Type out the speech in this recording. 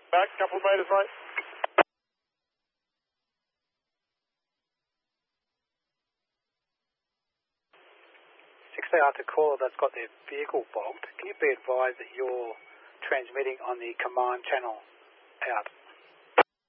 Back a couple of metres, mate. 6 hour to caller that's got their vehicle bogged. Can you be advised that you're transmitting on the command channel out?